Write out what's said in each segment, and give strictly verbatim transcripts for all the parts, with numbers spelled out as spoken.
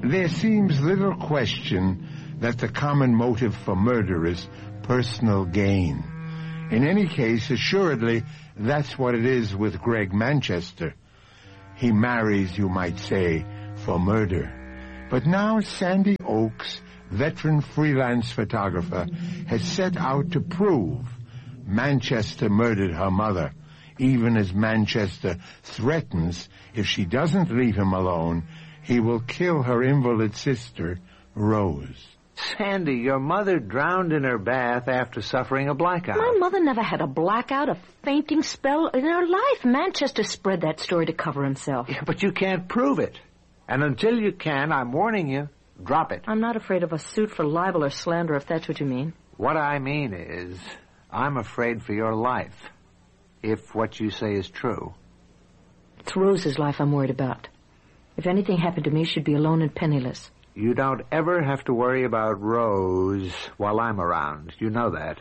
There seems little question that the common motive for murder is personal gain. In any case, assuredly, that's what it is with Greg Manchester. He marries, you might say, for murder. But now Sandy Oakes, veteran freelance photographer, has set out to prove Manchester murdered her mother, even as Manchester threatens if she doesn't leave him alone, he will kill her invalid sister, Rose. Sandy, your mother drowned in her bath after suffering a blackout. My mother never had a blackout, a fainting spell in her life. Manchester spread that story to cover himself. Yeah, but you can't prove it. And until you can, I'm warning you, drop it. I'm not afraid of a suit for libel or slander, if that's what you mean. What I mean is, I'm afraid for your life, if what you say is true. It's Rose's life I'm worried about. If anything happened to me, she'd be alone and penniless. You don't ever have to worry about Rose while I'm around. You know that.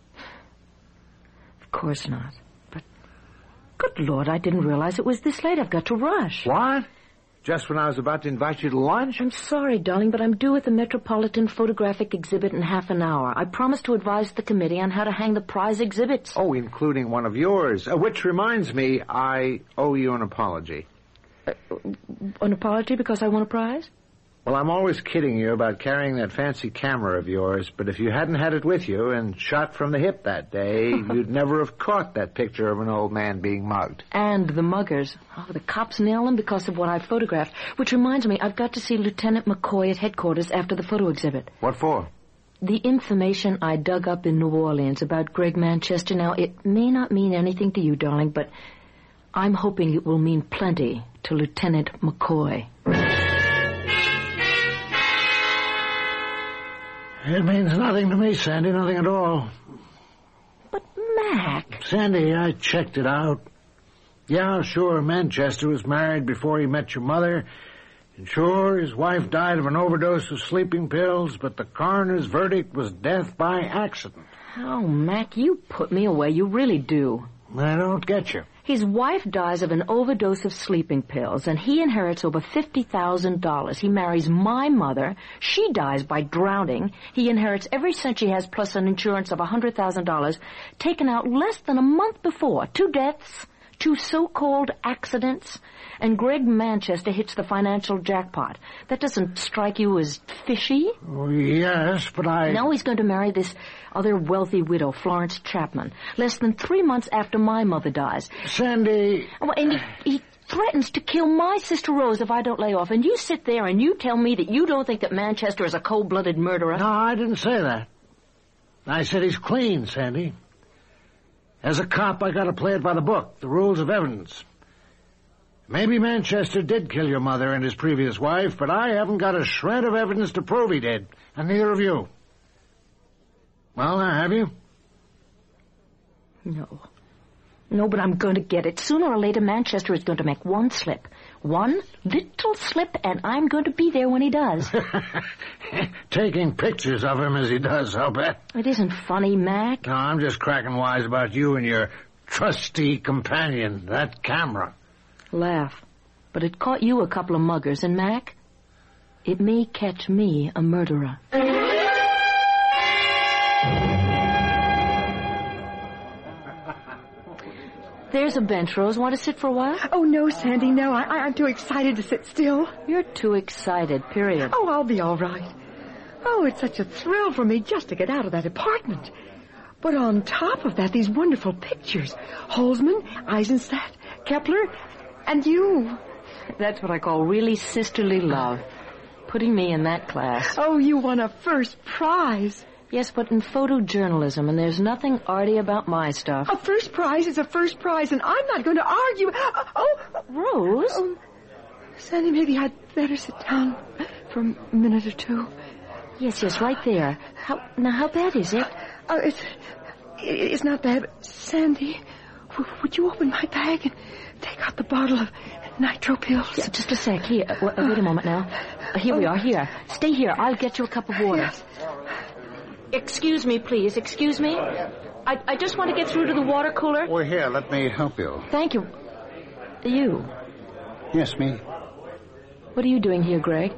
Of course not. But, good Lord, I didn't realize it was this late. I've got to rush. What? Just when I was about to invite you to lunch? I'm sorry, darling, but I'm due at the Metropolitan Photographic Exhibit in half an hour. I promised to advise the committee on how to hang the prize exhibits. Oh, including one of yours. Uh, which reminds me, I owe you an apology. Uh, an apology because I won a prize? Well, I'm always kidding you about carrying that fancy camera of yours, but if you hadn't had it with you and shot from the hip that day, you'd never have caught that picture of an old man being mugged. And the muggers. Oh, the cops nail them because of what I photographed. Which reminds me, I've got to see Lieutenant McCoy at headquarters after the photo exhibit. What for? The information I dug up in New Orleans about Greg Manchester. Now, it may not mean anything to you, darling, but I'm hoping it will mean plenty to Lieutenant McCoy. It means nothing to me, Sandy, nothing at all. But, Mac... Sandy, I checked it out. Yeah, sure, Manchester was married before he met your mother. And sure, his wife died of an overdose of sleeping pills, but the coroner's verdict was death by accident. Oh, Mac, you put me away. You really do. I don't get you. His wife dies of an overdose of sleeping pills, and he inherits over fifty thousand dollars. He marries my mother. She dies by drowning. He inherits every cent she has, plus an insurance of one hundred thousand dollars, taken out less than a month before. Two deaths, two so-called accidents, and Greg Manchester hits the financial jackpot. That doesn't strike you as fishy? Oh, yes, but I... Now he's going to marry this other wealthy widow, Florence Chapman, less than three months after my mother dies. Sandy... Oh, and he, he threatens to kill my sister Rose if I don't lay off. And you sit there and you tell me that you don't think that Manchester is a cold-blooded murderer. No, I didn't say that. I said he's clean, Sandy. As a cop, I gotta play it by the book, the rules of evidence. Maybe Manchester did kill your mother and his previous wife, but I haven't got a shred of evidence to prove he did, and neither of you. Well, now, have you? No. No, but I'm going to get it. Sooner or later, Manchester is going to make one slip. One little slip, and I'm going to be there when he does. Taking pictures of him as he does, I'll bet. It isn't funny, Mac. No, I'm just cracking wise about you and your trusty companion, that camera. Laugh. But it caught you a couple of muggers, and Mac, it may catch me a murderer. There's a bench, Rose. Want to sit for a while? Oh, no, Sandy, no. I, I'm too excited to sit still. You're too excited, period. Oh, I'll be all right. Oh, it's such a thrill for me just to get out of that apartment. But on top of that, these wonderful pictures. Holzman, Eisenstadt, Kepler, and you. That's what I call really sisterly love. Putting me in that class. Oh, you won a first prize. Yes, but in photojournalism, and there's nothing arty about my stuff. A first prize is a first prize, and I'm not going to argue. Oh, Rose? Oh, Sandy, maybe I'd better sit down for a minute or two. Yes, yes, right there. How, now, how bad is it? Oh, it's, it's not bad, but Sandy, w- would you open my bag and take out the bottle of nitro pills? Yeah, just a sec. Here, uh, wait a moment now. Uh, here oh. we are, here. Stay here. I'll get you a cup of water. Yes. Excuse me, please. Excuse me. I, I just want to get through to the water cooler. Oh, here, let me help you. Thank you. You? Yes, me. What are you doing here, Greg?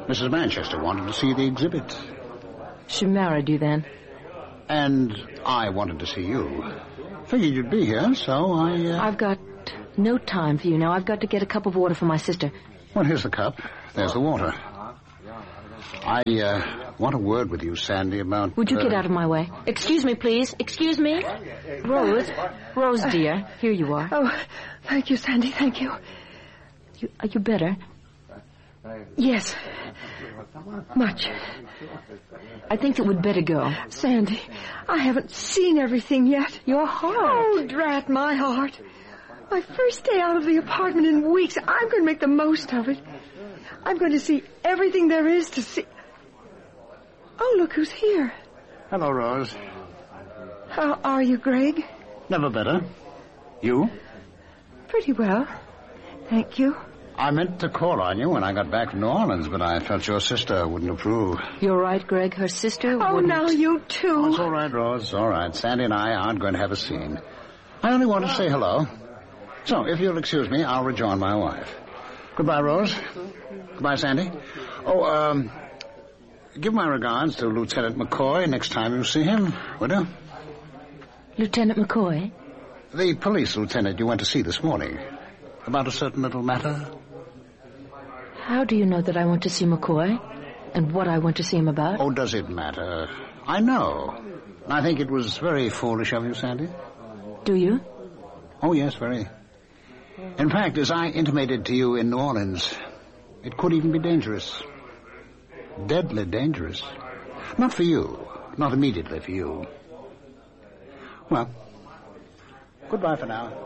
Missus Manchester wanted to see the exhibit. She married you then? And I wanted to see you. Figured you'd be here, so I... Uh... I've got no time for you now. I've got to get a cup of water for my sister. Well, here's the cup. There's the water. I, uh, want a word with you, Sandy, about... Would you uh... get out of my way? Excuse me, please. Excuse me. Rose. Rose, dear. Here you are. Oh, thank you, Sandy. Thank you. you are you better? Yes. Much. I think that we'd better go. Sandy, I haven't seen everything yet. Your heart. Oh, drat my heart. My first day out of the apartment in weeks. I'm going to make the most of it. I'm going to see everything there is to see. Oh, look who's here. Hello, Rose. How are you, Greg? Never better. You? Pretty well. Thank you. I meant to call on you when I got back from New Orleans, but I felt your sister wouldn't approve. You're right, Greg. Her sister Oh, wouldn't... now you too. Oh, it's all right, Rose. All right. Sandy and I aren't going to have a scene. I only wanted to say hello. So, if you'll excuse me, I'll rejoin my wife. Goodbye, Rose. Goodbye, Sandy. Oh, um, give my regards to Lieutenant McCoy next time you see him, would you? Lieutenant McCoy? The police lieutenant you went to see this morning. About a certain little matter. How do you know that I want to see McCoy? And what I want to see him about? Oh, does it matter? I know. I think it was very foolish of you, Sandy. Do you? Oh, yes, very. In fact, as I intimated to you in New Orleans, it could even be dangerous. Deadly dangerous. Not for you. Not immediately for you. Well, goodbye for now.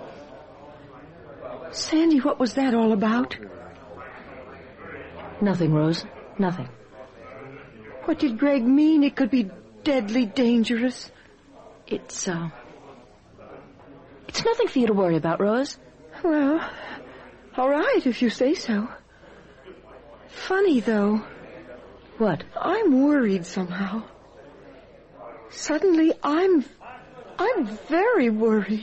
Sandy, what was that all about? Nothing, Rose. Nothing. What did Greg mean? It could be deadly dangerous. It's, uh... It's nothing for you to worry about, Rose. Well, all right, if you say so. Funny, though. What? I'm worried somehow. Suddenly, I'm... I'm very worried.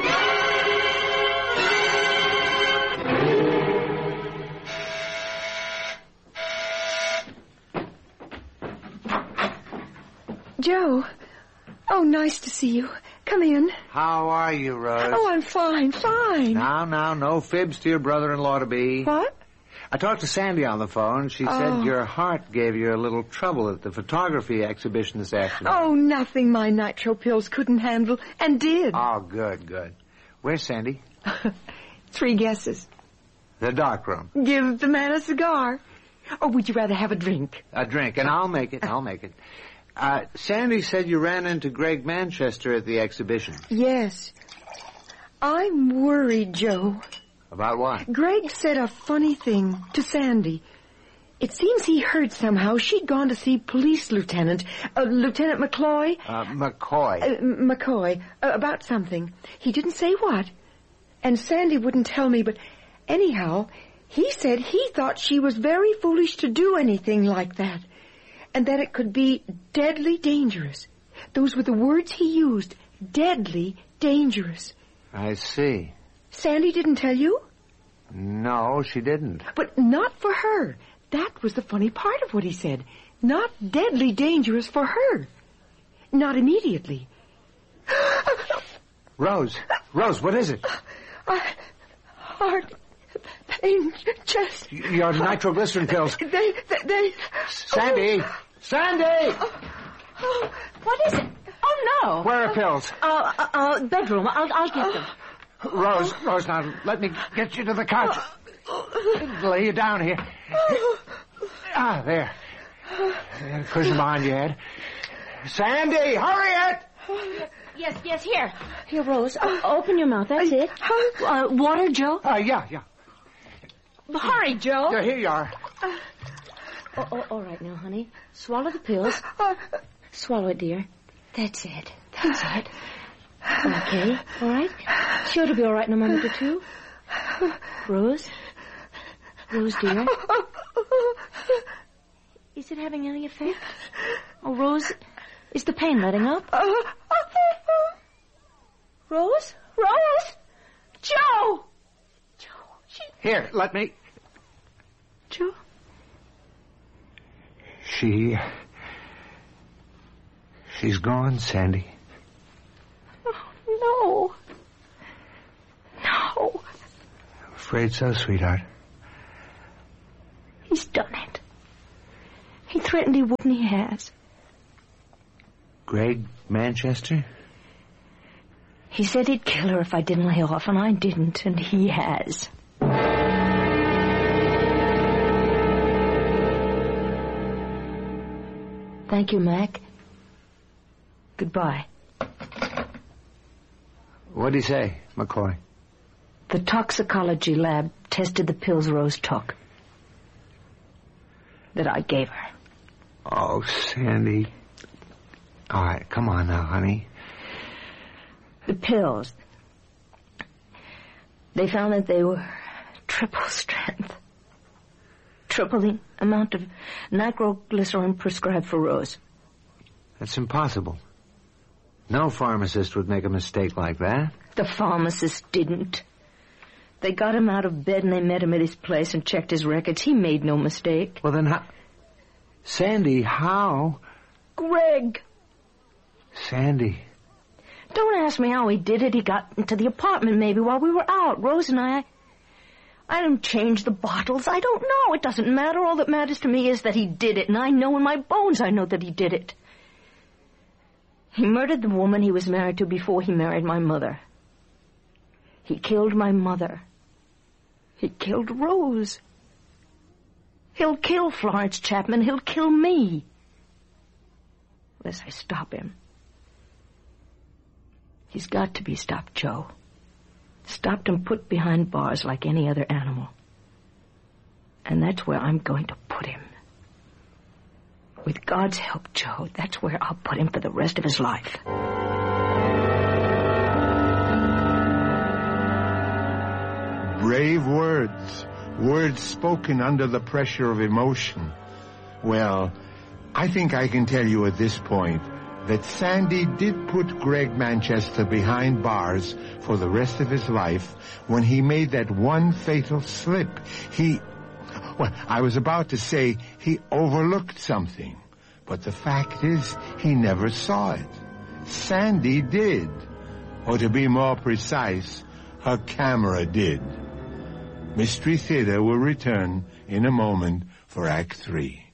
Joe. Oh, nice to see you. Come in. How are you, Rose? Oh, I'm fine, fine. Now, now, no fibs to your brother-in-law-to-be. What? I talked to Sandy on the phone. She Oh. said your heart gave you a little trouble at the photography exhibition this afternoon. Oh, nothing my nitro pills couldn't handle, and did. Oh, good, good. Where's Sandy? Three guesses. The dark room. Give the man a cigar. Or would you rather have a drink? A drink, and I'll make it, I'll make it. Uh, Sandy said you ran into Greg Manchester at the exhibition. Yes. I'm worried, Joe. About what? Greg said a funny thing to Sandy. It seems he heard somehow she'd gone to see Police Lieutenant, uh, Lieutenant McCloy. Uh, McCoy. Uh, McCoy, uh, about something. He didn't say what. And Sandy wouldn't tell me, but anyhow, he said he thought she was very foolish to do anything like that. And that it could be deadly dangerous. Those were the words he used. Deadly dangerous. I see. Sandy didn't tell you? No, she didn't. But not for her. That was the funny part of what he said. Not deadly dangerous for her. Not immediately. Rose. Rose, what is it? Uh, heart pain, chest. Your nitroglycerin pills. They, they, they... Sandy! Oh. Sandy! Oh, What is it? Oh, no. Where are pills? Uh, uh, uh bedroom. I'll, I'll get them. Rose, Rose, now let me get you to the couch. Lay you down here. Ah, there. There, cushion behind your head. Sandy, hurry it! Yes, yes, here. Here, Rose. Uh, open your mouth. That's it. Uh, water, Joe? Uh, yeah, yeah. Hurry, Joe. Yeah, here you are. Oh, oh, all right now, honey. Swallow the pills. Swallow it, dear. That's it. That's it. Okay, all right? Sure to be all right in a moment or two. Rose? Rose, dear? Is it having any effect? Oh, Rose, is the pain letting up? Rose? Rose? Joe! Joe, she... Here, let me. Joe? She... She's gone, Sandy. Oh, no. No. I'm afraid so, sweetheart. He's done it. He threatened he wouldn't, he has. Greg Manchester? He said he'd kill her if I didn't lay off, and I didn't, and he has. Thank you, Mac. Goodbye. What'd he say, McCoy? The toxicology lab tested the pills Rose took. That I gave her. Oh, Sandy. All right, come on now, honey. The pills. They found that they were triple strength. Triple the amount of nitroglycerin prescribed for Rose. That's impossible. No pharmacist would make a mistake like that. The pharmacist didn't. They got him out of bed and they met him at his place and checked his records. He made no mistake. Well, then how... Sandy, how? Greg. Sandy. Don't ask me how he did it. He got into the apartment maybe while we were out. Rose and I... I didn't change the bottles. I don't know. It doesn't matter. All that matters to me is that he did it. And I know in my bones I know that he did it. He murdered the woman he was married to before he married my mother. He killed my mother. He killed Rose. He'll kill Florence Chapman. He'll kill me. Unless I stop him. He's got to be stopped, Joe. Stopped and put behind bars like any other animal. And that's where I'm going to put him. With God's help, Joe, that's where I'll put him for the rest of his life. Brave words. Words spoken under the pressure of emotion. Well, I think I can tell you at this point that Sandy did put Greg Manchester behind bars for the rest of his life when he made that one fatal slip. He... Well, I was about to say he overlooked something, but the fact is he never saw it. Sandy did. Or to be more precise, her camera did. Mystery Theater will return in a moment for Act Three.